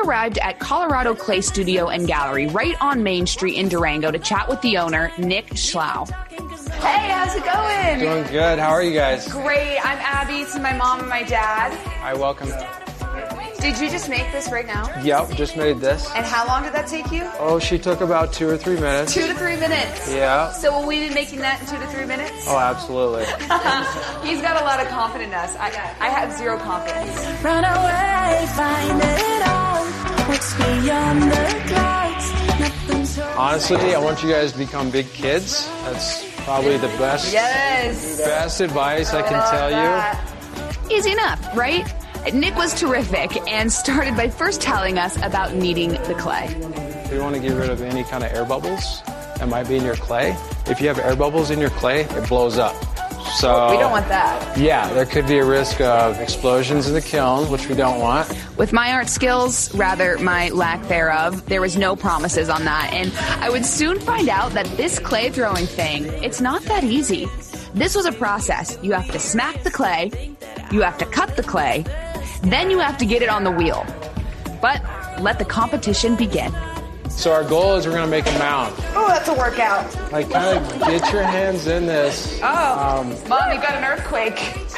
arrived at Colorado Clay Studio and Gallery right on Main Street in Durango to chat with the owner, Nick Schlau. Hey, how's it going? Doing good. How are you guys? Great. I'm Abby. This is my mom and my dad. Hi, welcome. Did you just make this right now? Yep, just made this. And how long did that take you? Oh, she took about 2 or 3 minutes. 2 to 3 minutes? Yeah. So will we be making that in 2 to 3 minutes? Oh, absolutely. He's got a lot of confidence in us. I have zero confidence. Run away, find it all. What's beyond the clouds? Nothing's Honestly, I want you guys to become big kids. That's probably the best advice I can tell you. Easy enough, right? Nick was terrific and started by first telling us about kneading the clay. You want to get rid of any kind of air bubbles that might be in your clay. If you have air bubbles in your clay, it blows up. So we don't want that. Yeah, there could be a risk of explosions in the kiln, which we don't want. With my art skills, rather my lack thereof, there was no promises on that. And I would soon find out that this clay throwing thing, it's not that easy. This was a process. You have to smack the clay, you have to cut the clay, then you have to get it on the wheel. But let the competition begin. So our goal is we're going to make a mound. Oh, that's a workout. Like, kind of get your hands in this. Oh, Mom, you got an earthquake.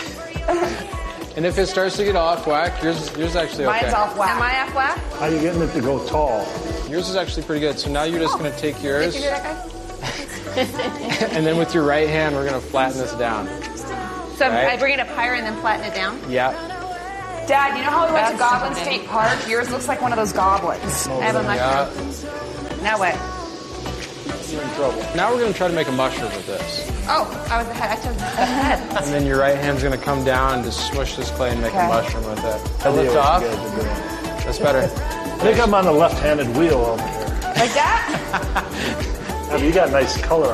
And if it starts to get off whack, yours actually okay. Mine's off whack. Am I off whack? How are you getting it to go tall? Yours is actually pretty good. So now you're just going to take yours. Did you hear that guy? And then with your right hand, we're going to flatten this down. So Right. I bring it up higher and then flatten it down? Yeah. Dad, you know how we went to Goblin State Park? Yours looks like one of those goblins. I have a mushroom. Now what? You're in trouble. Now we're going to try to make a mushroom with this. Oh, I took the head. And then your right hand's going to come down and just smush this clay and make a mushroom with it. Tell me Lift what off. you guys are doing. That's better. I think I'm on a left-handed wheel over here. Like that? You got nice color